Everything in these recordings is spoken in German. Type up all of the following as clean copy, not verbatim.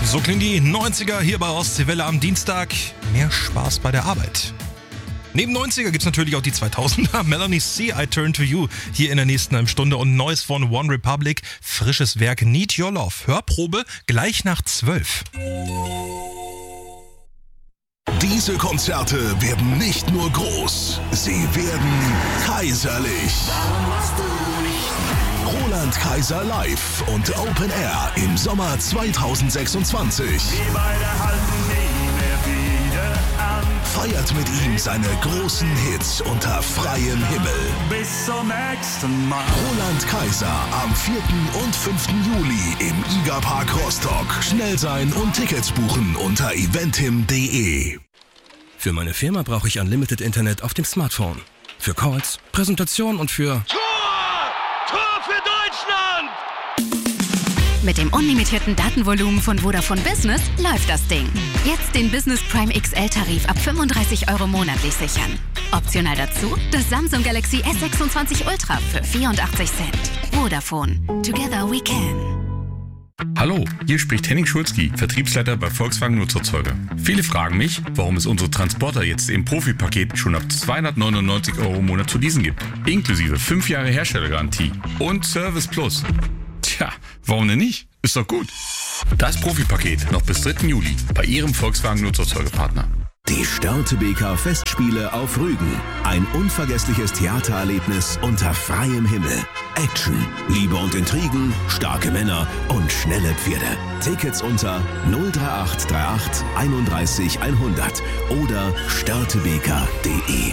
So klingen die 90er hier bei Ostseewelle am Dienstag. Mehr Spaß bei der Arbeit. Neben 90er gibt's natürlich auch die 2000er. Melanie C. I Turn to You hier in der nächsten halben Stunde und Neues von One Republic. Frisches Werk Need Your Love. Hörprobe gleich nach 12. Diese Konzerte werden nicht nur groß, sie werden kaiserlich. Roland Kaiser live und Open Air im Sommer 2026. Wir beide halten nie mehr wieder an. Feiert mit ihm seine großen Hits unter freiem Himmel. Bis zum nächsten Mal. Roland Kaiser am 4. und 5. Juli im IGA-Park Rostock. Schnell sein und Tickets buchen unter eventim.de. Für meine Firma brauche ich Unlimited Internet auf dem Smartphone. Für Calls, Präsentation und für... Tor für Deutschland! Mit dem unlimitierten Datenvolumen von Vodafone Business läuft das Ding. Jetzt den Business Prime XL-Tarif ab 35 € monatlich sichern. Optional dazu das Samsung Galaxy S26 Ultra für 84 Cent. Vodafone. Together we can. Hallo, hier spricht Henning Schulzki, Vertriebsleiter bei Volkswagen Nutzerzeuger. Viele fragen mich, warum es unsere Transporter jetzt im Profi-Paket schon ab 299 € im Monat zu leasen gibt. Inklusive 5 Jahre Herstellergarantie und Service Plus. Tja, warum denn nicht? Ist doch gut. Das Profi-Paket noch bis 3. Juli bei Ihrem Volkswagen Nutzerzeugerpartner. Die Störtebeker Festspiele auf Rügen. Ein unvergessliches Theatererlebnis unter freiem Himmel. Action, Liebe und Intrigen, starke Männer und schnelle Pferde. Tickets unter 03838 31 100 oder störtebeker.de.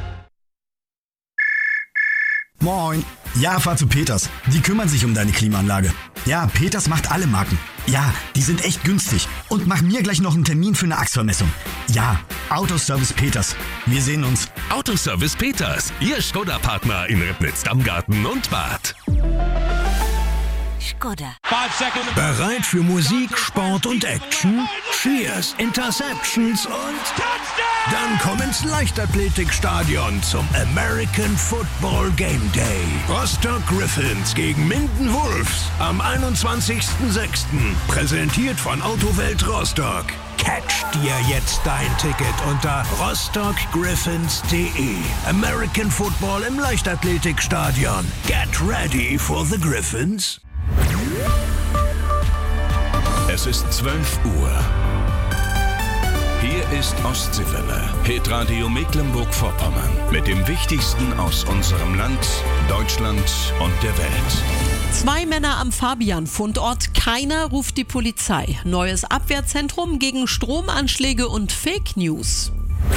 Moin. Ja, fahr zu Peters. Die kümmern sich um deine Klimaanlage. Ja, Peters macht alle Marken. Ja, die sind echt günstig. Und mach mir gleich noch einen Termin für eine Achsvermessung. Ja, Autoservice Peters. Wir sehen uns. Autoservice Peters, Ihr Skoda-Partner in Ribnitz-Dammgarten und Bad. Skoda. Bereit für Musik, Sport und Action? Cheers, Interceptions und... Dann komm ins Leichtathletikstadion zum American Football Game Day. Rostock Griffins gegen Minden Wolves am 21.06. Präsentiert von Autowelt Rostock. Catch dir jetzt dein Ticket unter rostockgriffins.de. American Football im Leichtathletikstadion. Get ready for the Griffins. Es ist 12 Uhr. Hier ist Ostseewelle, Hitradio Mecklenburg-Vorpommern. Mit dem Wichtigsten aus unserem Land, Deutschland und der Welt. 2 Männer am Fabian-Fundort. Keiner ruft die Polizei. Neues Abwehrzentrum gegen Stromanschläge und Fake News.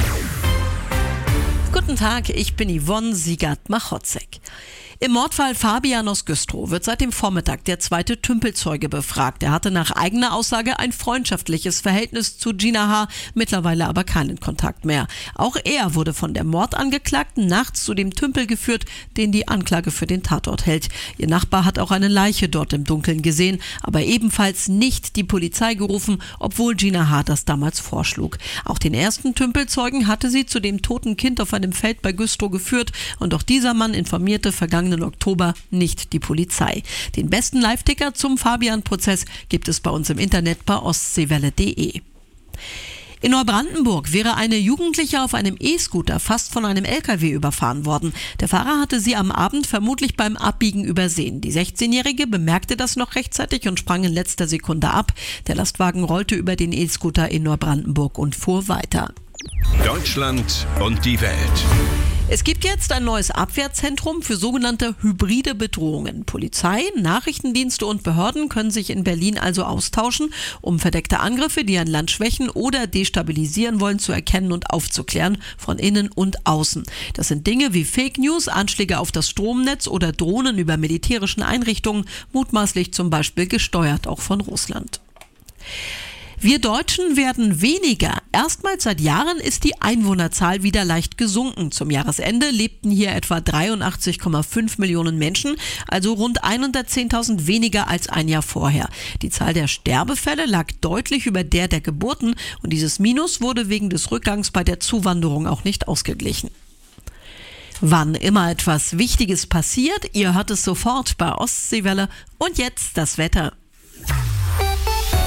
Guten Tag, ich bin Yvonne Siegert-Machotzek. Im Mordfall Fabian aus Güstrow wird seit dem Vormittag der zweite Tümpelzeuge befragt. Er hatte nach eigener Aussage ein freundschaftliches Verhältnis zu Gina H., mittlerweile aber keinen Kontakt mehr. Auch er wurde von der Mordangeklagten nachts zu dem Tümpel geführt, den die Anklage für den Tatort hält. Ihr Nachbar hat auch eine Leiche dort im Dunkeln gesehen, aber ebenfalls nicht die Polizei gerufen, obwohl Gina H. das damals vorschlug. Auch den ersten Tümpelzeugen hatte sie zu dem toten Kind auf einem Feld bei Güstrow geführt und auch dieser Mann informierte vergangenen Oktober nicht die Polizei. Den besten Live-Ticker zum Fabian-Prozess gibt es bei uns im Internet bei ostseewelle.de. In Neubrandenburg wäre eine Jugendliche auf einem E-Scooter fast von einem LKW überfahren worden. Der Fahrer hatte sie am Abend vermutlich beim Abbiegen übersehen. Die 16-Jährige bemerkte das noch rechtzeitig und sprang in letzter Sekunde ab. Der Lastwagen rollte über den E-Scooter in Neubrandenburg und fuhr weiter. Deutschland und die Welt. Es gibt jetzt ein neues Abwehrzentrum für sogenannte hybride Bedrohungen. Polizei, Nachrichtendienste und Behörden können sich in Berlin also austauschen, um verdeckte Angriffe, die ein Land schwächen oder destabilisieren wollen, zu erkennen und aufzuklären, von innen und außen. Das sind Dinge wie Fake News, Anschläge auf das Stromnetz oder Drohnen über militärischen Einrichtungen, mutmaßlich zum Beispiel gesteuert auch von Russland. Wir Deutschen werden weniger. Erstmals seit Jahren ist die Einwohnerzahl wieder leicht gesunken. Zum Jahresende lebten hier etwa 83,5 Millionen Menschen, also rund 110.000 weniger als ein Jahr vorher. Die Zahl der Sterbefälle lag deutlich über der Geburten und dieses Minus wurde wegen des Rückgangs bei der Zuwanderung auch nicht ausgeglichen. Wann immer etwas Wichtiges passiert, ihr hört es sofort bei Ostseewelle. Und jetzt das Wetter. Das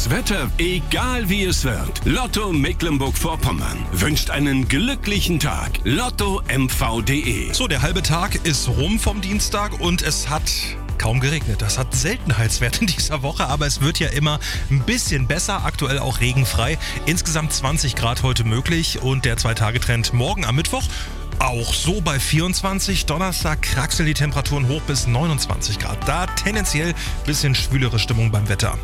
Das Wetter, egal wie es wird. Lotto Mecklenburg-Vorpommern wünscht einen glücklichen Tag. LottoMV.de. So, der halbe Tag ist rum vom Dienstag und es hat kaum geregnet. Das hat Seltenheitswert in dieser Woche, aber es wird ja immer ein bisschen besser. Aktuell auch regenfrei. Insgesamt 20 Grad heute möglich und der 2-Tage-Trend morgen am Mittwoch auch so bei 24. Donnerstag kraxeln die Temperaturen hoch bis 29 Grad. Da tendenziell ein bisschen schwülere Stimmung beim Wetter.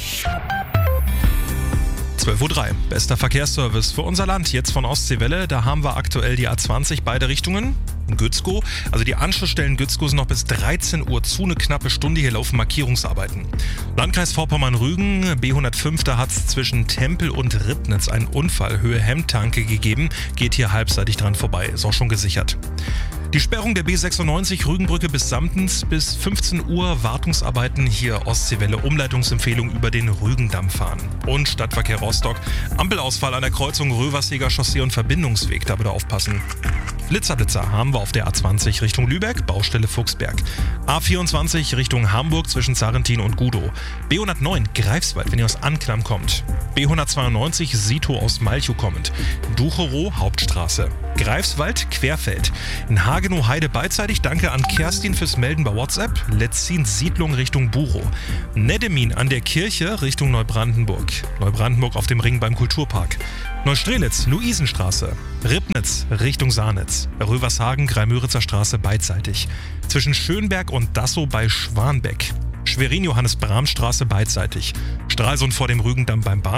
12.03 Uhr. Bester Verkehrsservice für unser Land. Jetzt von Ostseewelle. Da haben wir aktuell die A20 beide Richtungen. Gützkow. Also die Anschlussstellen Gützkow sind noch bis 13 Uhr zu, eine knappe Stunde. Hier laufen Markierungsarbeiten. Landkreis Vorpommern-Rügen, B105, da hat es zwischen Tempel und Ribnitz einen Unfall, Höhe Hemdtanke gegeben. Geht hier halbseitig dran vorbei, ist auch schon gesichert. Die Sperrung der B96 Rügenbrücke bis Samtens bis 15 Uhr. Wartungsarbeiten hier Ostseewelle. Umleitungsempfehlung über den Rügendamm fahren. Und Stadtverkehr Rostock. Ampelausfall an der Kreuzung Röverseger Chaussee und Verbindungsweg. Da bitte aufpassen. Blitzer haben wir auf der A20 Richtung Lübeck, Baustelle Fuchsberg. A24 Richtung Hamburg zwischen Sarrentin und Gudow. B109 Greifswald, wenn ihr aus Anklam kommt. B192 Sito aus Malchow kommend. Ducherow Hauptstraße. Greifswald Querfeld. In Hagenow-Heide beidseitig. Danke an Kerstin fürs Melden bei WhatsApp. Letzin Siedlung Richtung Burow. Neddemin an der Kirche Richtung Neubrandenburg. Neubrandenburg auf dem Ring beim Kulturpark. Neustrelitz, Luisenstraße. Ribnitz Richtung Saarnitz. Rövershagen, Greimüritzer Straße beidseitig. Zwischen Schönberg und Dassow bei Schwanbeck. Schwerin Johannes-Brahm-Straße beidseitig. Stralsund vor dem Rügendamm beim Bahnhof.